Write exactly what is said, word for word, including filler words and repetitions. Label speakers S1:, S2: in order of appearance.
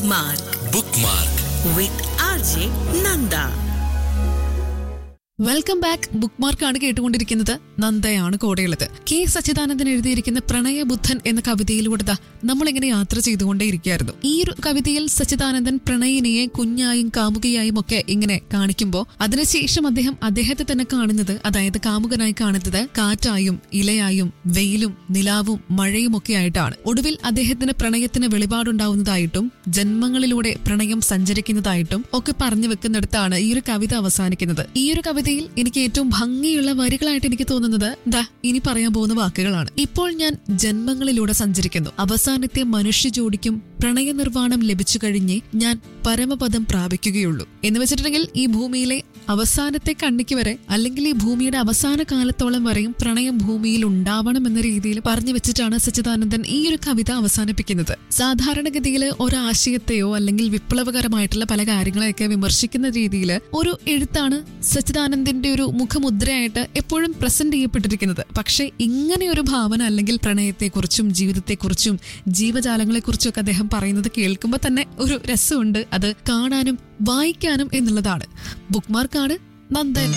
S1: Bookmark
S2: Bookmark
S1: with R J Nanda.
S3: Welcome back. Book മാർക്കാണ് കേട്ടുകൊണ്ടിരിക്കുന്നത്. നന്ദയാണ് കൂടെയുള്ളത്. കെ സച്ചിദാനന്ദൻ എഴുതിയിരിക്കുന്ന പ്രണയബുദ്ധൻ എന്ന കവിതയിലൂടെ ദാ നമ്മളിങ്ങനെ യാത്ര ചെയ്തുകൊണ്ടേയിരിക്കുകയായിരുന്നു. ഈ ഒരു കവിതയിൽ സച്ചിദാനന്ദൻ പ്രണയിനിയെ കുഞ്ഞായും കാമുകയായും ഒക്കെ ഇങ്ങനെ കാണിക്കുമ്പോൾ അതിനുശേഷം അദ്ദേഹം അദ്ദേഹത്തെ തന്നെ കാണുന്നത്, അതായത് കാമുകനായി കാണുന്നത് കാറ്റായും ഇലയായും വെയിലും നിലാവും മഴയും ഒക്കെ ആയിട്ടാണ്. ഒടുവിൽ അദ്ദേഹത്തിന് പ്രണയത്തിന് വെളിപാടുണ്ടാവുന്നതായിട്ടും ജന്മങ്ങളിലൂടെ പ്രണയം സഞ്ചരിക്കുന്നതായിട്ടും ഒക്കെ പറഞ്ഞു വെക്കുന്നിടത്താണ് ഈ ഒരു കവിത അവസാനിക്കുന്നത്. ഈ ഒരു കവിതയിൽ എനിക്ക് ഏറ്റവും ഭംഗിയുള്ള വരികളായിട്ട് എനിക്ക് തോന്നുന്നത് ദാ ഇനി പറയാൻ പോകുന്ന വാക്കുകളാണ്. ഇപ്പോൾ ഞാൻ ജന്മങ്ങളിലൂടെ സഞ്ചരിക്കുന്നു. അവസാനത്തെ മനുഷ്യ ജോഡിക്കും പ്രണയ നിർവ്വാണം ലഭിച്ചു കഴിഞ്ഞേ ഞാൻ പരമപദം പ്രാപിക്കുകയുള്ളൂ എന്ന് വെച്ചിട്ടുണ്ടെങ്കിൽ ഈ ഭൂമിയിലെ അവസാനത്തെ കണ്ണിക്ക് വരെ, അല്ലെങ്കിൽ ഈ ഭൂമിയുടെ അവസാന കാലത്തോളം വരെയും പ്രണയം ഭൂമിയിൽ ഉണ്ടാവണം എന്ന രീതിയിൽ പറഞ്ഞു വെച്ചിട്ടാണ് സച്ചിദാനന്ദൻ ഈ ഒരു കവിത അവസാനിപ്പിക്കുന്നത്. സാധാരണഗതിയിൽ ഒരാശയത്തെയോ അല്ലെങ്കിൽ വിപ്ലവകരമായിട്ടുള്ള പല കാര്യങ്ങളെയൊക്കെ വിമർശിക്കുന്ന രീതിയിൽ ഒരു എഴുത്താണ് സച്ചിദാനന്ദന്റെ ഒരു മുഖമുദ്രയായിട്ട് എപ്പോഴും പ്രസന്റ് ചെയ്യപ്പെട്ടിരിക്കുന്നത്. പക്ഷെ ഇങ്ങനെ ഒരു ഭാവന, അല്ലെങ്കിൽ പ്രണയത്തെക്കുറിച്ചും ജീവിതത്തെക്കുറിച്ചും ജീവജാലങ്ങളെക്കുറിച്ചും ഒക്കെ അദ്ദേഹം പറയുന്നത് കേൾക്കുമ്പോൾ തന്നെ ഒരു രസമുണ്ട്. അത് കാണാനും വായിക്കാനും എന്നുള്ളതാണ്. ബുക്ക് മാർക്കാണ് നന്ദൻ.